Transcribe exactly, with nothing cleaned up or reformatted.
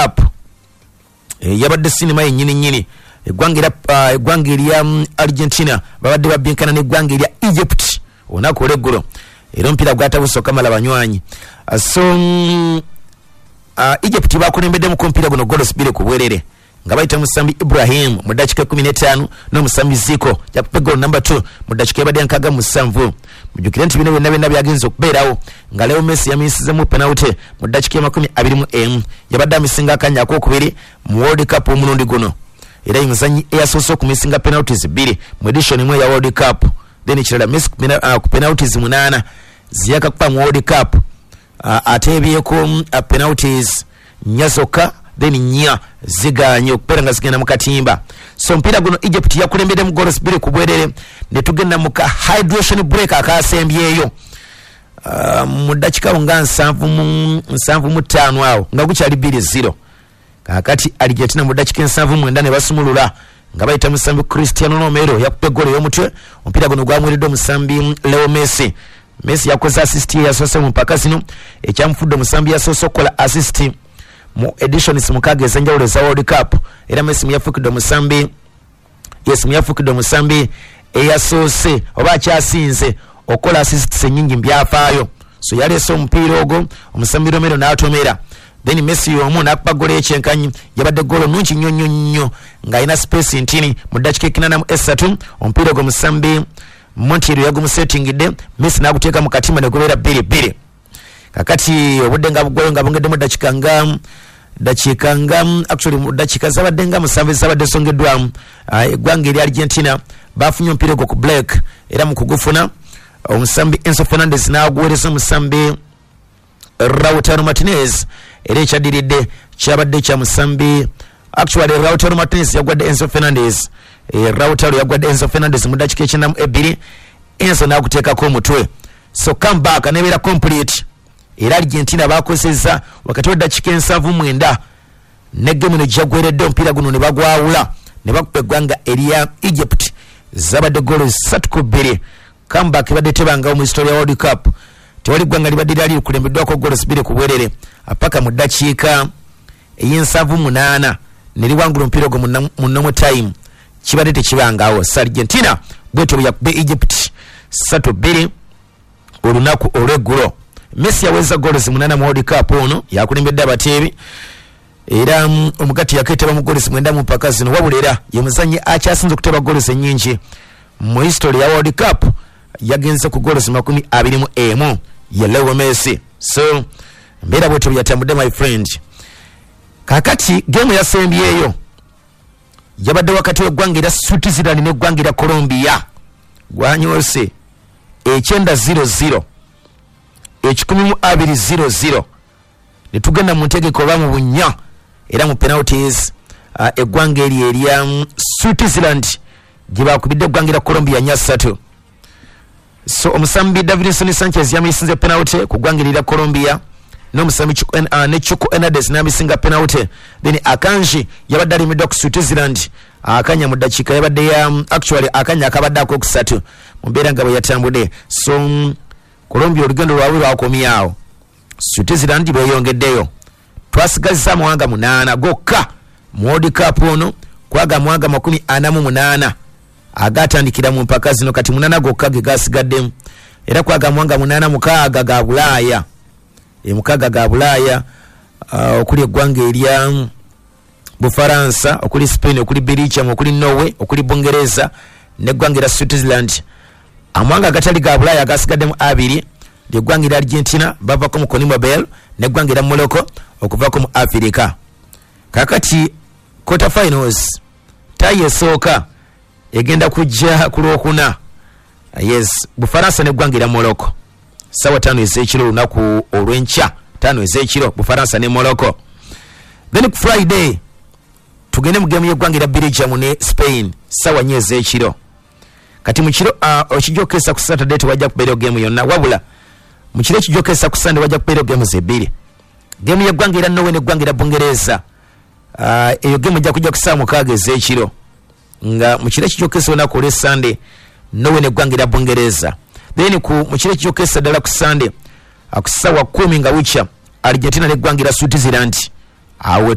Cup e, yabadde sinema yennyini nyini eggwanga uh, eggwanga erya um, Argentina babadde babbinkana n'eggwanga erya Egypt olunaku olw'eggulo era omupiira gwatabuse okamala banywanyi uh, so um, uh, Egypt bakulembeddemu ku omupiira guno golos bbiri ku bwerere nga bayita musambi Ibrahim mu dakika kumi n'etaano n'omusambi Ziko yakuba gol number two mu dakika ebadde nkaga musanvu mujukire nti bino byonna byonna byagenze okubeerawo nga Leo Messi yaminisizemu penalty mu dakika ya makumi abiri mu emu yabadde amisinga akanya ak'okubiri mu World Cup omulundi guno era yimuzanyi eyasoose okumisinga penalties bbiri mu edition emu ya World Cup then ekirala Messi uh, ku penalties munaana ziyakakuba mu World Cup uh, ateebyeko uh, penalties nnya zokka then nya ziganye okubeera nga zigenda mu katimba so mpira guno Egypt yakulembedde mu goals bbiri ku bwerere ne tugenda mu ka hydration break akasembyeyo uh, mu dakika nga nsanvu mu nsanvu mu ttaano awo nga gukyali bbiri zero kakati Argentina mu dakika ensanvu mwenda ne basumulula nga bayita musambi Cristiano Romero yakuba gol y'omutwe omupiira guno gwamweredde omusambi Leo Messi Messi yakoze assist yasoose mu mpaka zino ekyamufudde omusambi yasoose okukola assist mu editions mukaga ez'enjawulo za World Cup era Messi muyafukidde omusambi yes muyafukidde omusambi eyasoose oba akyasinze okukola assist ennyingi mbyafaayo so yaleese omupiira ogwo omusambi Romero n'atomera then Messi yomu n'akuba golo ekyenkanyi yabadde golo nungi nnyo nnyo nnyo ng'alina space ntini mu dakika ekinaana mu esatu omupiira ogwo musambi Montiero yagumusetingidde Messi n'aguteeka mu katimba ne gubeera bbiri bbiri kakati obudde nga bugwayo nga bungeddemu dakika nga dakika nga actually mu dakika zabadde nga musanvu zabadde songeddwamu eggwanga erya Argentina bafunye omupiira ogwo ku break era mu kugufuna omusambi Enzo Fernandez n'aguweereza omusambi Lautaro Martinez era ekyaddiridde kyabadde kya musambi actually Lautaro Martinez yagwadde Enzo Fernandez e, Lautaro yagwadde Enzo Fernandez mu dakika ekinamu ebbiri Enzo n'akuteekako omutwe so comeback nebeera complete era Argentina bakozesa wakati wa dakika ensanvu mwenda ne game ne jagweredde omupiira guno ne bagwawula ne bakuba eggwanga erya Egypt zabadde golo ssatu ku bbiri comeback ebadde tebangawo mu historia World Cup tewali ggwanga libadde lyali likulembeddwako golo bbiri ku bwerere apaka mu dakiika ey'ensanvu munaana ne liwangula omupiira ogwo mu normal time kibadde tekibangawo so Argentina bwetyo yakuba Egypt ssatu bbiri olunaku olw'eggulo Messi yaweza goals munana mu World Cup ono yakulembedde abateebi era um, omugati yaketeba mu goals mwenda mu mpaka zino wabula era ye muzanyi akyasinze okuteba goals ennyingi mu history ya World Cup yagenze ku goals makumi abiri mu emu ye Leo Messi so mbera bwetyo yatambudde my friend kakati game yasembyeyo yabadde wakati w'eggwanga erya Switzerland n'eggwanga erya Colombia gwanyose ekyenda zero zero ekikumi mu abiri zero zero netugenda mu ntegeko oba mu bunya era mu penalties uh, eggwanga eri erya um, Switzerland gye bakubidde eggwanga erya Colombia nya ssatu so omusambi Davinson Sanchez yamisinze penalty ku ggwanga erya Colombia n'omusambi uh, ne Chuko Hernandez n'amisinga penalty then Akanji yabadde alimiddwa ku Switzerland akanya mu dakiika yabadde ya um, actually akanya akabadde akokusatu mu mbeera nga bwe yatambudde so um, Colombia olugendo lwabwe lwakomyawo Switzerland bweyongeddeyo twasigazisa amawanga munaana gokka mu World Cup ono kwaga amawanga makumi ana mu munaana agatandikira mu mpaka zino kati munaana gokka ge gasigaddemu era kwaga amawanga munaana mukaaga ga Bulaaya e mukaaga ga Bulaaya uh, okuli eggwanga erya Bufaransa okuli Spain okuli Belgium okuli Norway okuli Bungereza n'eggwanga erya Switzerland amawanga agatali ga Bulaaya agasigaddemu abiri ly'eggwanga erya Argentina bavako mu CONMEBOL n'eggwanga erya Morocco okuvako mu Africa kakati quarter finals tayi esooka egenda kujja ku lwokuna yes Bufaransa n'eggwanga erya Morocco sawa tano ez'ekiro lunaku olw'enkya tano ez'ekiro Bufaransa ne Morocco then ku Friday tugende mu game y'eggwanga erya Belgium ne Spain sawa nnyo ez'ekiro kati mukiro uh, okijokesa ku Saturday tewajja kubeera game yonna wabula mukiro ekijokesa ku Sunday wajja kubeera game zebiri game y'eggwanga erya Norway n'eggwanga erya Bungereza uh, eyo game ejja kujja kusaa mukaaga ez'ekiro nga mukiro ekijokesa olunaku olw'e Sunday Norway n'eggwanga erya Bungereza then ku mukiro ekijokesa ddala ku Sunday akusaawa kumi nga wikya Argentina n'eggwanga erya Switzerland awo